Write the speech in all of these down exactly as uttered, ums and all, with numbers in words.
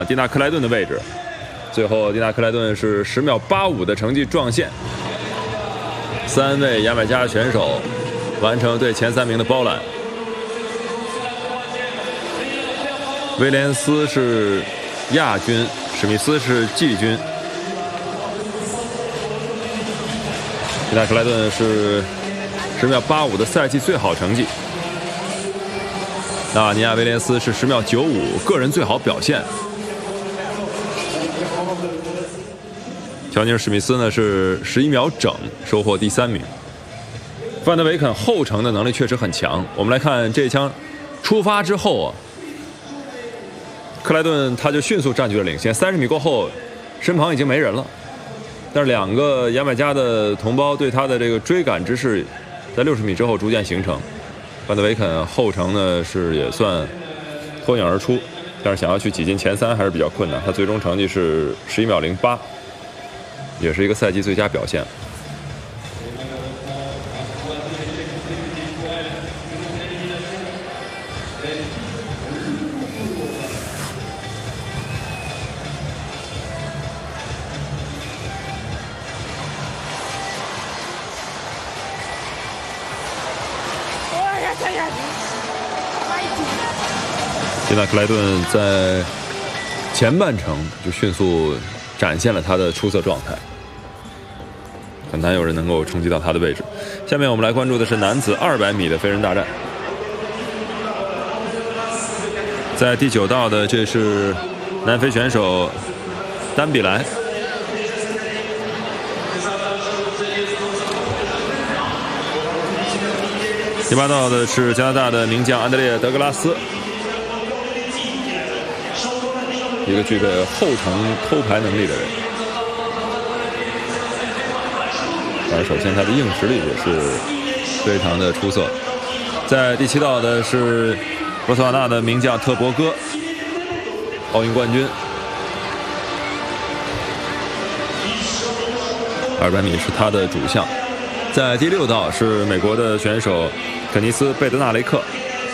蒂娜·克莱顿的位置。最后，蒂娜·克莱顿是十秒八五的成绩撞线。三位牙买加选手完成对前三名的包揽。威廉斯是亚军，史密斯是季军。蒂娜·克莱顿是十秒八五的赛季最好成绩。纳尼亚·威廉斯是十秒九五，个人最好表现。乔尼尔·史密斯呢是十一秒整，收获第三名。范德维肯后程的能力确实很强。我们来看这一枪出发之后啊，克莱顿他就迅速占据了领先，三十米过后，身旁已经没人了。但是两个牙买加的同胞对他的这个追赶之势，在六十米之后逐渐形成。范德维肯后程呢是也算脱颖而出，但是想要去挤进前三还是比较困难。他最终成绩是十一秒零八。也是一个赛季最佳表现。蒂娜·克莱顿在前半程就迅速展现了他的出色状态。很难有人能够冲击到他的位置。下面我们来关注的是男子二百米的飞人大战。在第九道的，这是南非选手丹比莱。第八道的是加拿大的名将安德烈·德格拉斯，一个具备后程偷排能力的人。而首先他的硬实力也是非常的出色。在第七道的是博茨瓦纳的名将特博戈，奥运冠军。二百米是他的主项。在第六道是美国的选手肯尼斯·贝德纳雷克。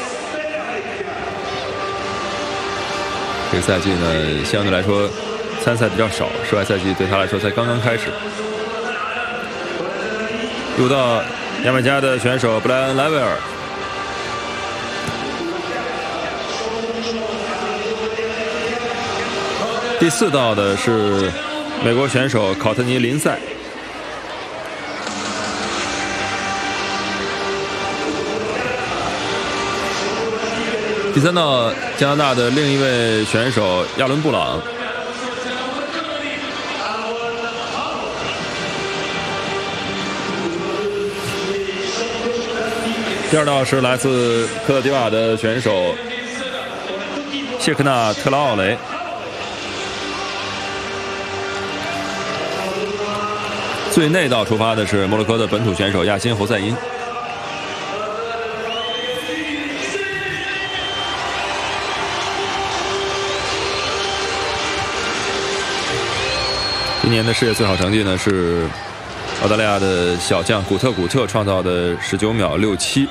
这个赛季呢，相对来说参赛比较少，室外赛季对他来说才刚刚开始。入到牙买加的选手布莱恩·莱维尔。第四道的是美国选手考特尼·林赛。第三道加拿大的另一位选手亚伦·布朗。第二道是来自科特迪瓦的选手谢克纳特拉奥雷。最内道出发的是摩洛哥的本土选手亚辛侯赛因。今年的世界最好成绩呢是澳大利亚的小将古特古特创造的十九秒六七。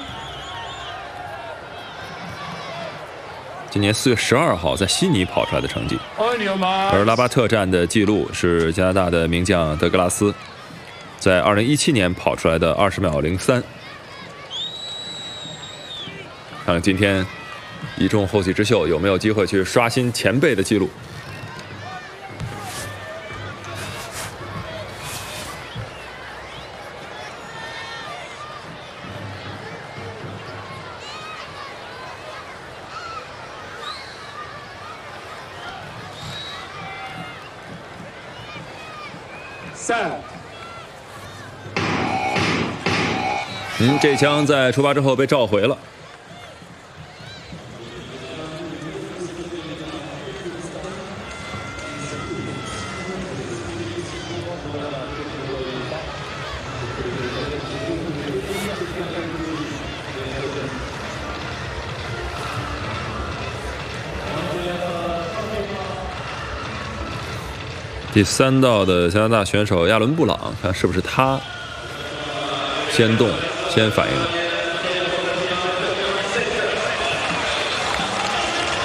今年四月十二号在悉尼跑出来的成绩。而拉巴特站的记录是加拿大的名将德格拉斯在二零一七年跑出来的二十秒零三。看看今天一众后起之秀有没有机会去刷新前辈的记录。嗯，这枪在出发之后被召回了。第三道的加拿大选手亚伦·布朗，看是不是他先动、先反应。